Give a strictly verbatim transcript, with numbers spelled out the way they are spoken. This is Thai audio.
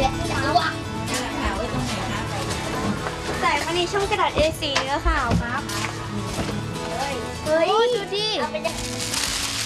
ใส่มาในช่องกระดาษ เอ สี่ เนื้อขาวครับเฮ้ยดูดิ